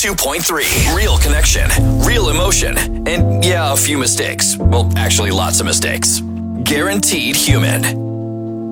102.3. Real connection, real emotion, and yeah, a few mistakes. Well, actually, lots of mistakes. Guaranteed Human.